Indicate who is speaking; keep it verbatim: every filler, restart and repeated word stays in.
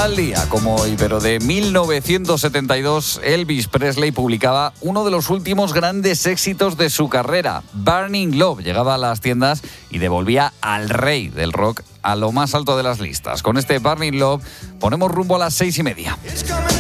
Speaker 1: Tal día como hoy, pero de mil novecientos setenta y dos, Elvis Presley publicaba uno de los últimos grandes éxitos de su carrera. Burning Love llegaba a las tiendas y devolvía al rey del rock a lo más alto de las listas. Con este Burning Love ponemos rumbo a las seis y media.